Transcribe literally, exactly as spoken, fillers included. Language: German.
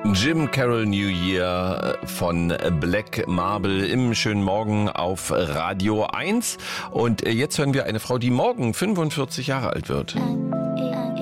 Jim Carroll New Year von Black Marble im schönen Morgen auf Radio eins. Und jetzt hören wir eine Frau, die morgen fünfundvierzig Jahre alt wird.